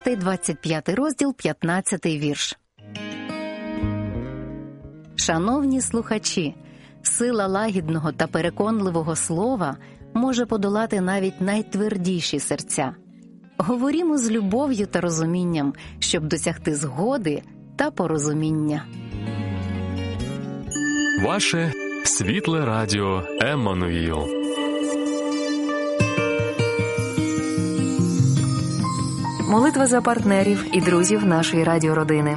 25 розділ, 15 вірш. Шановні слухачі, сила лагідного та переконливого слова може подолати навіть найтвердіші серця. Говорімо з любов'ю та розумінням, щоб досягти згоди та порозуміння. Ваше світле радіо Еммануїл. Молитва за партнерів і друзів нашої радіородини.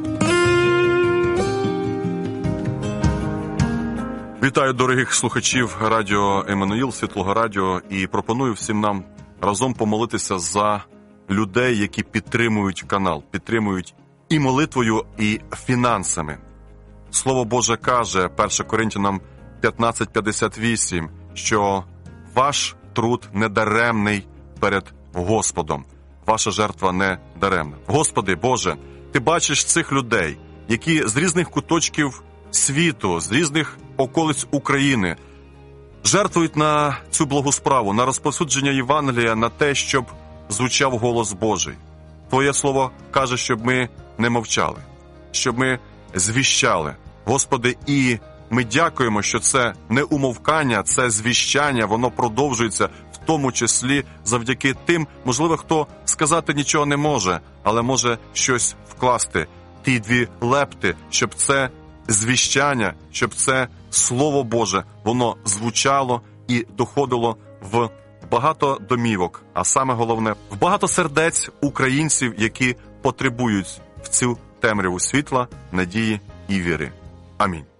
Вітаю дорогих слухачів радіо Еммануїл, Світлого радіо, і пропоную всім нам разом помолитися за людей, які підтримують канал, підтримують і молитвою, і фінансами. Слово Боже каже, 1 Коринтянам 15:58, що ваш труд недаремний перед Господом, ваша жертва не даремна. Господи, Боже, Ти бачиш цих людей, які з різних куточків світу, з різних околиць України жертвують на цю благу справу, на розповсюдження Євангелія, на те, щоб звучав голос Божий. Твоє слово каже, щоб ми не мовчали, щоб ми звіщали. Господи, і ми дякуємо, що це не умовкання, це звіщання, воно продовжується, в тому числі завдяки тим, можливо, хто сказати нічого не може, але може щось вкласти, ті дві лепти, щоб це звіщання, щоб це Слово Боже, воно звучало і доходило в багато домівок, а саме головне, в багато сердець українців, які потребують в цю темряву світла, надії і віри. Амінь.